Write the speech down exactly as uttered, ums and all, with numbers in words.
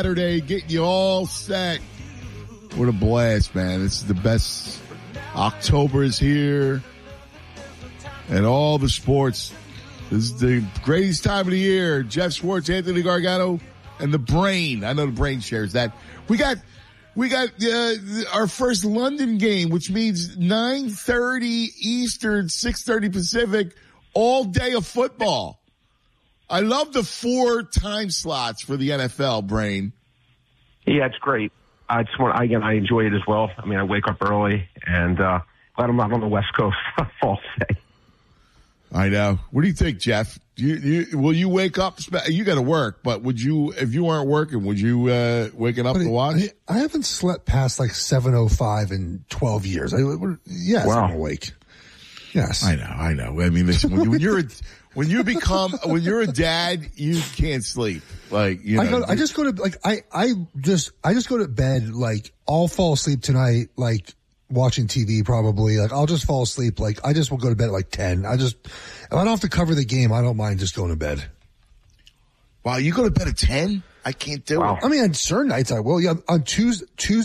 Saturday, getting you all set. What a blast, man. This is the best. October is here. And all the sports. This is the greatest time of the year. Jeff Schwartz, Anthony Gargano, and the Brain. I know the Brain shares that. We got, we got, uh, our first London game, which means nine thirty Eastern, six thirty Pacific, all day of football. I love the four time slots for the N F L, Brain. Yeah, it's great. I just want, again, I enjoy it as well. I mean, I wake up early, and uh, glad I'm not on the West Coast all day. I know. What do you think, Jeff? You, you, will you wake up? You got to work, but would you, if you weren't working, would you uh, waking up but to watch? I, I haven't slept past like seven oh five in twelve years. I, yes, wow. I'm awake. Yes, I know. I know. I mean, listen, when, you, when you're a, when you become when you're a dad, you can't sleep. Like you know, I, go, I just go to like I I just I just go to bed like I'll fall asleep tonight like watching T V probably like I'll just fall asleep like I just will go to bed at like ten. I just if I don't have to cover the game, I don't mind just going to bed. Wow, you go to bed at ten? I can't do wow. it. I mean, on certain nights I will. Yeah, on Tuesday Tuesday.